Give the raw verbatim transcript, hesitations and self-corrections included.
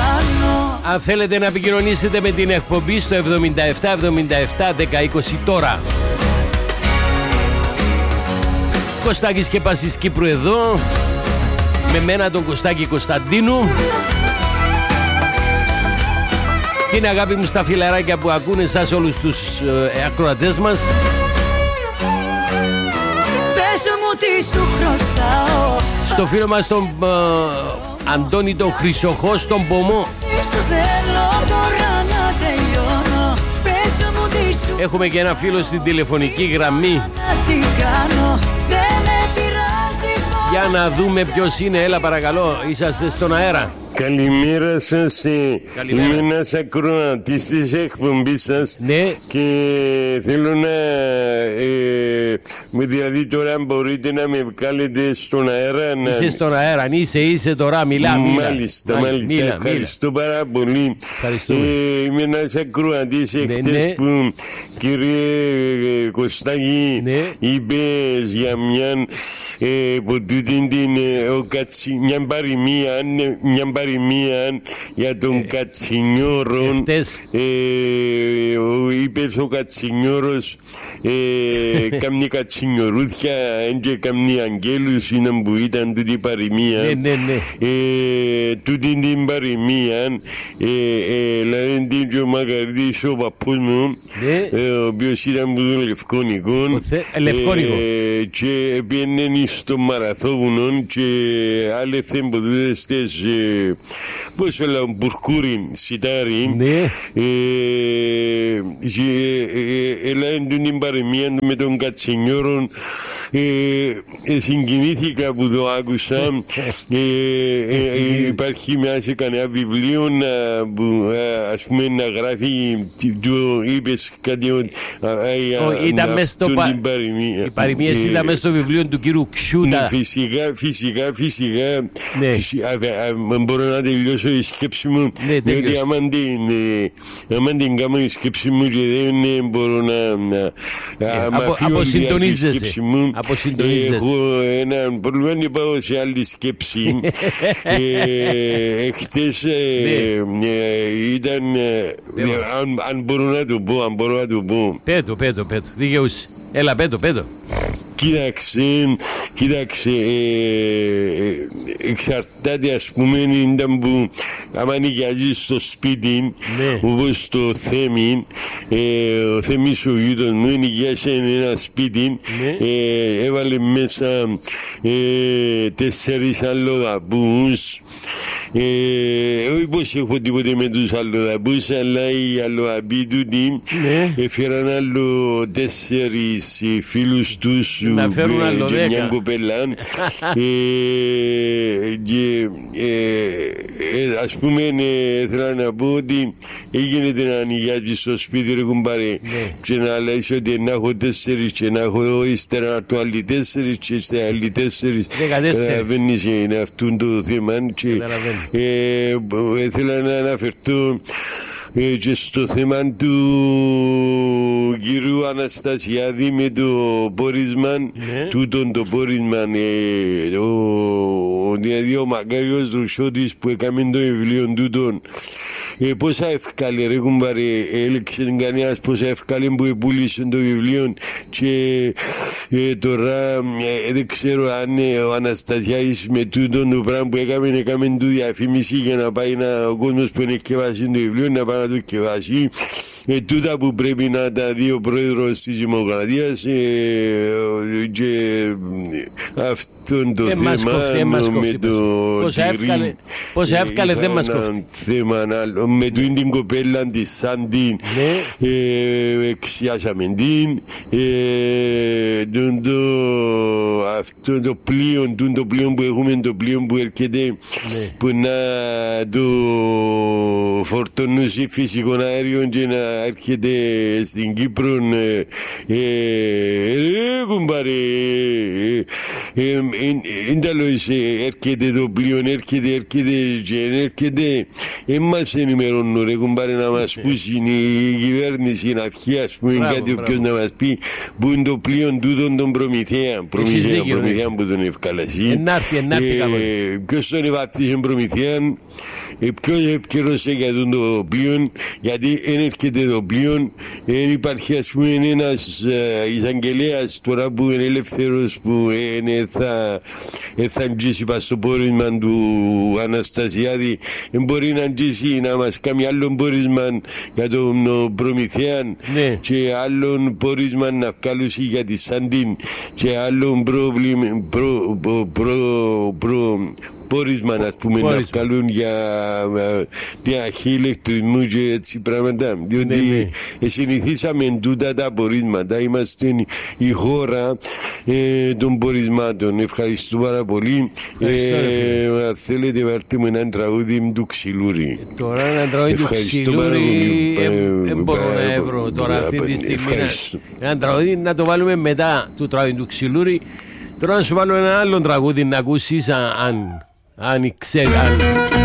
Αν θέλετε να επικοινωνήσετε με την εκπομπή στο εβδομήντα επτά εβδομήντα επτά δέκα είκοσι τώρα. Κωστάκης και Πάσης Κύπρου εδώ, με μένα τον Κωστάκη Κωνσταντίνου. Την αγάπη μου στα φιλαράκια που ακούνε εσάς όλους τους ε, ακροατές μας. Πες μου τι σου χρωστάω. Στο φίλο μας τον ε, Αντώνη τον Χρυσοχώ στον Πομό. Έχουμε και ένα φίλο στην τηλεφωνική γραμμή. Για να δούμε ποιος είναι. Έλα παρακαλώ, είσαστε στον αέρα. Καλημέρα σας, είμαι ένας ακροατής της εκπομπής σας. Ναι. Και θέλω να ε, δηλαδή τώρα μπορείτε να με βγάλετε στον αέρα να... Είσαι στον αέρα, αν είσαι, είσαι τώρα, μιλά, μιλά. Μάλιστα, μάλιστα, μίλα, ευχαριστώ μίλα. πάρα πολύ. ε, Είμαι ένας ακροατής ναι, εχθές ναι. που κύριε Κωστάκη, ναι. είπες για μια ε, από τούτην την ε, ο κατσι, μια παροιμία, μια παροιμία για τον ε, Κατσινιόρο. Ε, είπες ο Κατσινιόρος ε, καμνή κατσινιορούθια και καμνή αγγέλους είναι που ήταν τούτη παροιμία. Ναι, ναι, ναι. Ε, τούτη την παροιμία ε, ε, λένε την και ο Μακαρίτης ο παππούς μου, ναι. ε, ο οποίος ήταν που τον Λευκόνικο, ε, Λευκόνικο. Ε, και πήγαινε στο Μαραθόβουνο και άλλες θέμποδούδες τες ε, πώς έλεγα, μπουρκούριν, σιτάρι. Ναι. Έλα την παροιμία με τον Κατσινιόρο. Συγκινήθηκα που το άκουσα. Υπάρχει μέσα σε κανένα βιβλίο που ας πούμε να γράφει, του είπες κάτι ήταν μέσα στο παροιμία. Οι παροιμίες ήταν μέσα στο βιβλίο του κύριου Ξούτα. Φυσικά, φυσικά, φυσικά. Μπορώ να τελειώσω η σκέψη μου, ναι, διότι άμα την κάνω η σκέψη μου και δεν μπορώ να, να yeah, απο, αποσυντονίζεσαι. Αποσυντονίζεσαι. Έχω ένα πρόβλημα να πάω σε άλλη σκέψη. ε, χτες ε, ναι. ε, ήταν, ε, αν, αν μπορώ να το πω, αν μπορώ να το πω. Πέτω, πέτω, πέτω, δικαιούσαι. Έλα, πέτω, πέτω. Κοίταξε, κοίταξε, ε, εξαρτάται ας πούμε ήταν που άμα νοικιάζεις στο σπίτι, ναι. Όπως το Θέμη, ε, ο Θέμης ο γείτος μου νοικιάσε ένα σπίτι, ναι. ε, έβαλε μέσα ε, τέσσερις αλλοδαπούς. Ε, όχι πως έχω τίποτε με τους αλλοδαπούς, αλλά οι αλλοδαποί τούτοι ναι. έφεραν άλλο τέσσερις φίλους τους να φέρουν άλλο και δέκα. μια κοπέλα ε, και ε, ας πούμε ε, θέλω να πω ότι έγινε να νοικιάζει στο σπίτι ρε κουμπάρε ναι. Και να λέει ότι να έχω τέσσερις και να έχω ύστερα να το άλλοι τέσσερις και σε άλλοι τέσσερις καταλαβαίνεις είναι αυτό το θέμα και ε, ε, θέλω να αναφερθώ ε, και στο θέμα του κύριου Αναστασιάδη με το πόρισμα, ναι. Τούτον το πόρισμα ε, ο, ο, ο Μακάριος Ρουσιώτης που έκαμε το βιβλίο τούτον ε, πόσα ευκάλε ρε κουμπάρε, έλεξε κανένας πόσα ευκάλε που επούλησε το βιβλίο και ε, τώρα ε, δεν ξέρω αν ε, ο Αναστασιάδης με τούτον το πράγμα που έκαμε έκαμε του διαφήμιση για να πάει να, ο κόσμος που είναι σκευάσει το βιβλίο να πάει να το σκευάσει. Ε, τούτα που πρέπει να τα δει ο πρόεδρος της Δημοκρατίας ε, και αυτόν το ε, θέμα κοφτεί, με το τυρί πόσα εύκαλε δεν μας κόφτει θέμα άλλο, με την την κοπέλα της Σάντι ναι. ε, εξιάσαμε την ε, τον, το, αυτό το πλοίο τον, το πλοίο που έχουμε το πλοίο που έρχεται ναι. Που να το φορτώνουν σε φυσικό αέριο και να έρχεται στην Κύπρο ε, ε, κουμπάρε εν τέλος έρχεται το πλοίο έρχεται έρχεται και έρχεται εν μας ενημερώνουν ρε κουμπάρε να μας πούσει η κυβέρνηση να βγει ας πούμε κάτι όποιος να μας πει που είναι το πλοίο τούτον τον Προμηθέα Προμηθέα Προμηθέα που τον ευκαλασεί ποιος τον ευάκτησε Προμηθέα ποιος επικαιρωσε για τον το πλοίο, γιατί δεν έρχεται το πλοίο, δεν υπάρχει ας πούμε ένας εισαγγελέας τώρα που είναι ελεύθερος που είναι, θα, θα αγγίσει πας στο πόρισμα του Αναστασιάδη, μπορεί να αγγίσει να μας κάνει άλλο πόρισμα για τον Προμηθέα, ναι. Και άλλο πόρισμα να βγάλουσει για τη Σαντίν και άλλο πρόβλημα προ, προ, προ, προ, πόρισμα ας πούμε πόρισμα. Να βγάλουν για την αρχή ηλεκτρισμού και έτσι πράγματα, διότι ναι, ναι. συνηθίσαμε τούτα τα πορίσματα, είμαστε η χώρα ε, των πορισμάτων. Ευχαριστώ πάρα πολύ. ε, θέλετε βάλτε μου ένα τραγούδι του Ξυλούρη. Τώρα ένα τραγούδι του Ξυλούρη δεν μπορώ να έβρω τώρα αυτή τη στιγμή ένα τραγούδι να το βάλουμε μετά του τραγούδι του Ξυλούρη. Τώρα να σου βάλω ένα άλλο τραγούδι να ακούσεις αν, αν ξέρει, αν